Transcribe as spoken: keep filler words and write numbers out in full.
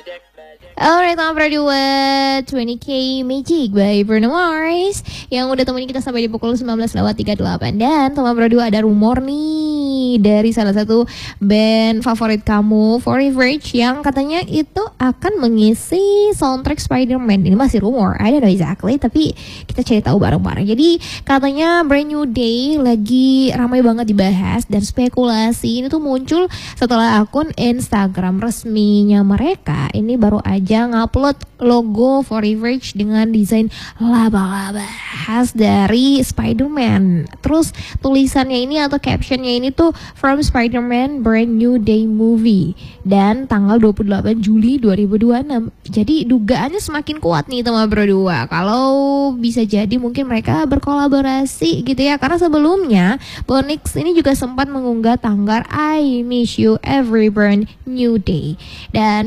Alright, Mama berdua twenty K Magic by Bruno Mars yang udah temenin kita sampai di pukul sembilan belas lewat tiga puluh delapan. Dan teman berdua ada rumor nih dari salah satu band favorit kamu, Foreverge, yang katanya itu akan mengisi soundtrack Spider-Man. Ini masih rumor, I don't know exactly, tapi kita cari tahu bareng-bareng. Jadi katanya Brand New Day lagi ramai banget dibahas, dan spekulasi ini tuh muncul setelah akun Instagram resminya mereka ini baru aja ngupload logo Foreverge dengan desain laba-laba khas dari Spider-Man. Terus tulisannya ini atau captionnya ini tuh From Spider-Man Brand New Day Movie, dan tanggal dua puluh delapan Juli dua ribu dua puluh enam. Jadi dugaannya semakin kuat nih teman berdua kalau bisa jadi mungkin mereka berkolaborasi gitu ya, karena sebelumnya Bonix ini juga sempat mengunggah tanggal I Miss You Every Brand New Day. Dan